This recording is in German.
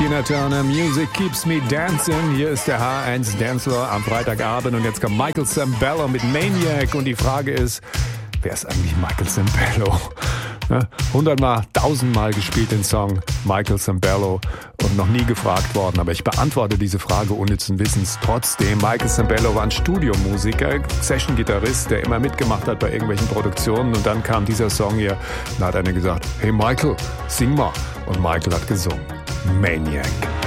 Tina Turner, Music Keeps Me Dancing. Hier ist der H1 Dancefloor am Freitagabend und jetzt kommt Michael Sembello mit Maniac. Und die Frage ist, wer ist eigentlich Michael Sembello? 100-mal, 1000-mal gespielt den Song Michael Sembello und noch nie gefragt worden. Aber ich beantworte diese Frage unnützen Wissens trotzdem. Michael Sembello war ein Studiomusiker, Session-Gitarrist, der immer mitgemacht hat bei irgendwelchen Produktionen. Und dann kam dieser Song hier und da hat einer gesagt, hey Michael, sing mal. Und Michael hat gesungen. Maniac.